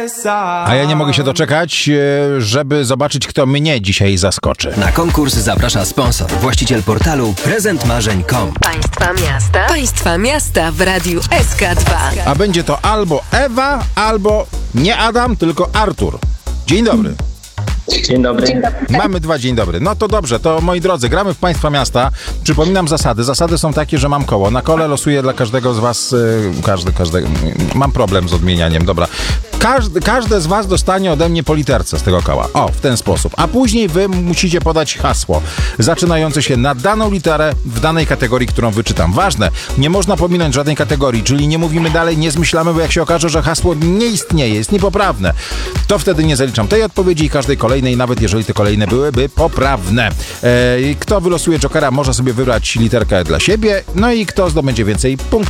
A ja nie mogę się doczekać, żeby zobaczyć, kto mnie dzisiaj zaskoczy. Na konkurs zaprasza sponsor, właściciel portalu prezentmarzeń.com. Państwa miasta w Radiu SK2. A będzie to albo Ewa, albo nie Adam, tylko Artur. Dzień dobry. Dzień dobry. Mamy dwa dzień dobry. No to dobrze, to moi drodzy, gramy w Państwa miasta. Przypominam zasady. Zasady są takie, że mam koło. Na kole losuję dla każdego z was, mam problem z odmienianiem, dobra. Każde z was dostanie ode mnie po literce z tego koła. O, w ten sposób. A później wy musicie podać hasło zaczynające się na daną literę w danej kategorii, którą wyczytam. Ważne, nie można pominąć żadnej kategorii, czyli nie mówimy dalej, nie zmyślamy, bo jak się okaże, że hasło nie istnieje, jest niepoprawne, to wtedy nie zaliczam tej odpowiedzi i każdej kolejnej, nawet jeżeli te kolejne byłyby poprawne. Kto wylosuje jokera, może sobie wybrać literkę dla siebie, no i kto zdobędzie więcej punktów,